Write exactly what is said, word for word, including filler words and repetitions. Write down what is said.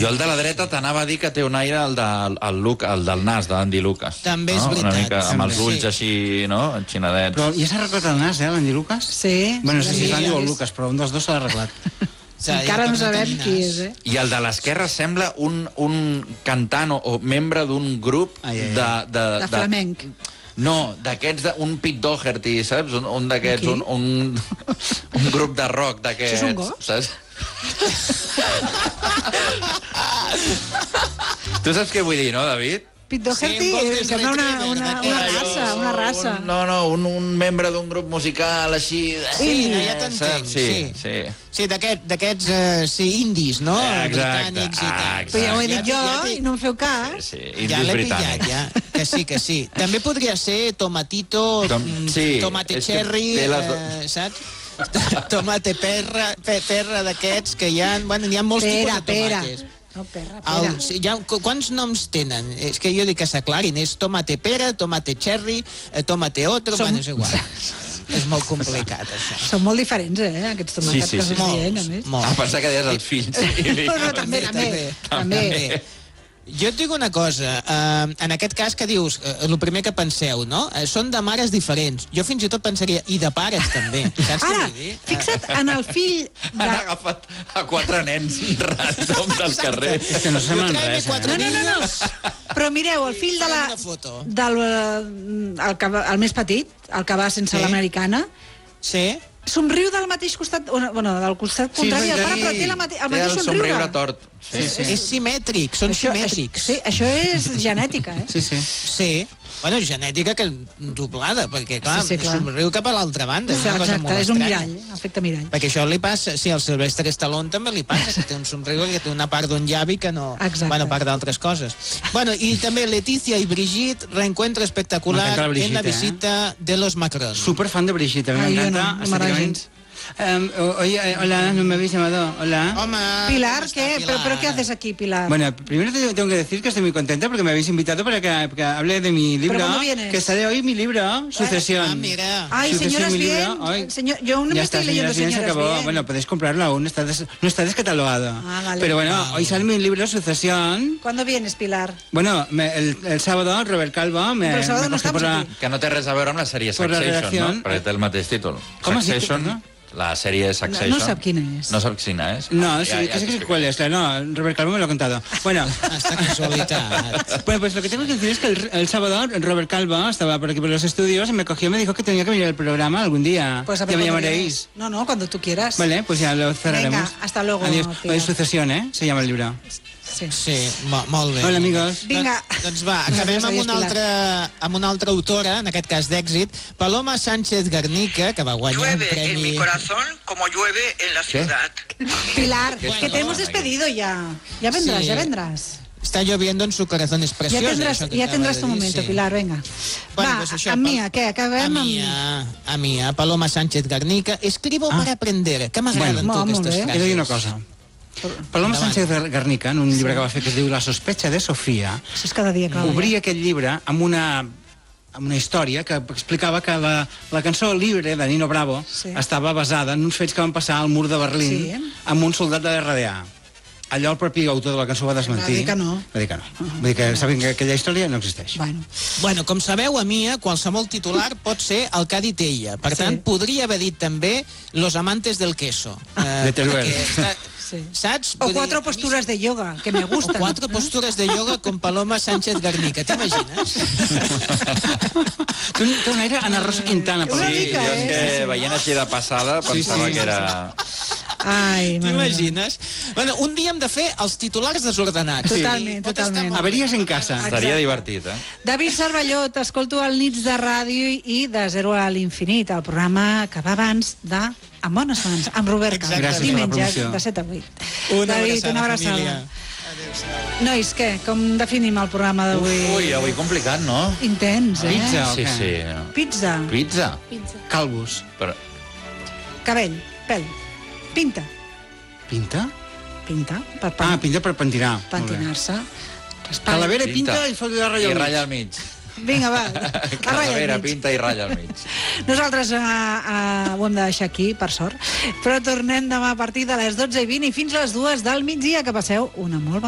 Jo el de la dreta t'anava a dir que té un aire el, de, el, look, el del nas, d'Andy Lucas. També és no? veritat. Una mica amb els ulls Sí. així, no? Enxinadets. Però ja s'ha arreglat el nas, eh, l'Andy Lucas? Sí. Bueno, no sé si Sí, és l'Andy ja o el és. Lucas, però un dels dos s'ha arreglat. Encara no sabem qui és, eh? I el de l'esquerra sembla un, un cantant o, o membre d'un grup Ai, ai, ai. de, de, De flamenc. No, d'aquests, de, un Pete Doherty, saps? Un, un d'aquests, Qui? un, un, un grup de rock d'aquests. Això és un gos? Saps? Tu saps què vull dir, no, David? Pete Doherty Sí, un Golden sembla una, Retriever, una, d'aquest. una raça, una raça. Un, no, no, un, un membre d'un grup musical així... Sí, Indi. ja t'entenc, Saps? Sí, sí. sí. Sí, d'aquest- d'aquests, eh, sí, indis, no? Exacte, Britànics i tal. exacte. Però ja ho he Ja dit t'he- jo ja t'he- i no em feu cas. Sí, Ja indis l'he pillat, britànics. ja. Que sí, que sí. També podria ser tomatito, Tom- mm, sí, tomate és que cherry, té les do- eh, saps? Tomate perra, pe, perra d'aquests que hi ha... Bueno, hi ha molts Pera, tipus de pera. tomates. No, perra, pera. El, sí, hi ha, qu- quants noms tenen? És que jo dic que s'aclarin. És tomate pera, tomate cherry, eh, tomate otro... Som- Bueno, és igual. És molt complicat, això. Són molt diferents, eh, aquests tomàquets Sí, sí, que sí. s'està dient, a més. Molt. Ah, pensar que deies els fills. No, no, també, també. també. També. Jo et dic una cosa, eh, en aquest cas que dius, eh, el primer que penseu, no? Eh, són de mares diferents. Jo fins i tot pensaria, i de pares també. Saps què Ara, vull dir? fixa't en el fill Han de... agafat a quatre nens random del carrer. És que no semblen Tráeme res, cuatro eh? No, no, no, no. Però mireu, el fill de la... Una foto. Del, eh, el, que va, el més petit, el que va sense Sí. l'americana, Sí? somriu del mateix costat, bueno, del costat Sí, contrari és al pare, veritat. però té la mate, el Té mateix el somriure. somriure tort. Sí, sí. És simètric, són Això, simètrics. sí, això és genètica, eh? Sí, sí. Sí. Bueno, genètica que doblada, perquè, clar, Sí, sí, clar. somriu cap a l'altra banda. Sí, una cosa exacte, molt és un estranya. mirall, efecte mirall. Perquè això li passa, sí, al Sylvester Stallone també li passa, que té un somriure que té una part d'un llavi que no... Exacte. Bueno, part d'altres coses. Bueno, i també Leticia y Brigitte, reencuentro espectacular M'encanta la Brigitte, en la eh? visita de los Macron. Súper fan de Brigitte, a mí Ay, me yo encanta. no, no m'agrada estéticamente. gens. Um, o- oye, eh, hola, no me habéis llamado. Hola. Home, Pilar, ¿cómo está, ¿qué? Pilar? ¿Pero, ¿Pero qué haces aquí, Pilar? Bueno, primero te tengo que decir que estoy muy contenta porque me habéis invitado para que, que hable de mi libro. ¿cuándo vienes? Que sale hoy mi libro, Sucesión. Ah, mira. Ay, Sucesión, señoras mi libro. bien. Ay. Señor, yo aún no Ya me está, estoy leyendo señoras bien, se señoras acabó. bien. Bueno, podéis comprarlo aún, está des- no está descatalogado. Ah, vale. Pero bueno, Vale. hoy sale mi libro, Sucesión. ¿Cuándo vienes, Pilar? Bueno, me- el, el sábado, Robert Calvo me, Pero el sábado me no cogió por estamos la... aquí. Que no té res a veure amb la sèrie Per la Succession, redacció. no? Perquè té el mateix títol. Com has dit? Succession, No? la sèrie Succession. No sap quina és. No sap quina és? No, Ah, sí, ja, ja que sé t'ho que cuál es, claro, no, Robert Calvo me lo ha contado. Bueno, Hasta casualidad. bueno, pues lo que tengo que decir es que el, el sábado Robert Calvo estaba por aquí por los estudios y me cogió y me dijo que tenía que venir al programa algún día. Pues a ya ver me cuándo llamaréis. vienes. No, no, cuando tú quieras. Vale, pues ya lo cerraremos. Venga, hasta luego, Adiós. Pilar. Hoy Sucesión, ¿eh? Se llama el libro. Sí. Sí, mo molt bé. Hola, amigos. Vinga. Doncs, doncs va, acabem amb una, altra, amb una altra autora, en aquest cas d'èxit, Paloma Sánchez Garnica, que va guanyar un Llueve en mi premi... corazón como llueve en la ciudad. Pilar, Bueno, que te hemos despedido ya. Ya vendrás, Sí. ya vendrás. Está lloviendo en su corazón, és Ya preciosa. tendrás, això que ya acaba tendrás de tu dir, momento, sí. Pilar, venga. Bueno, Va, pues això, a Pal- mía, ¿qué? Acabem A amb... mía, a mía, Paloma Sánchez Garnica. Escribo Ah. para aprender. Que m'agraden Bueno, tu molt aquestes bé. frases. He de dir una cosa. Paloma Endavant. Sánchez Gar- Garnica, en un llibre que va fer que es diu La sospecha de Sofia, Això és cada dia, Clàudia. obria aquest llibre amb una amb una història que explicava que la, la cançó Libre, de Nino Bravo, Sí. estava basada en uns fets que van passar al mur de Berlín Sí. amb un soldat de l'R D A. Allò el propi autor de la cançó va desmentir. Va dir que no. Va dir que no. Vull dir que saben que aquella història no existeix. Bueno, Bueno, com sabeu, a Mia, qualsevol titular pot ser el que ha dit ella. Per Sí. tant, podria haver dit també Los amantes del queso. Eh, De Teruel. perquè està- sí. Saps? O Vull cuatro dir, posturas de yoga, que me O gustan. quatre postures de yoga com Paloma Sánchez Garnica. T'imagines? Té un, té un aire Ana Rosa Quintana. Una Sí, mica, jo és eh? que veient així de passada pensava sí. que era... Ai, mare meva. T'imagines? Bueno, un dia hem de fer els titulars desordenats. Totalment, Pot estar totalment. molt bé. Averies en casa. Estaria divertit, eh? David Cervelló, t'escolto al Nits de Ràdio i de Zero a l'Infinit, el programa que va abans de Amb bones mans, amb Robert Calvo. Exacte. Gràcies per la Diumenges promoció. de set a vuit. Una David, abraçada, una abraçada. família. Nois, què? Com definim el programa d'avui? Ui, avui complicat, no? Intens, eh? Pizza. Sí, Ok. sí. Pizza. Pizza. Calvos. Però... Cabell, pèl. Pinta. Pinta? Pinta. Per Ah, pinta per pentinar. Molt bé. pentinar-se. Raspar. Calavera, pinta i fot de ratlla I al mig. ratlla al mig. Vinga, va. A ratlla Calavera, al mig. pinta i ratlla al mig. Nosaltres uh, uh, ho hem de deixar aquí, per sort. Però tornem demà a partir de les dotze i vint i fins les dues del migdia. Que passeu una molt bona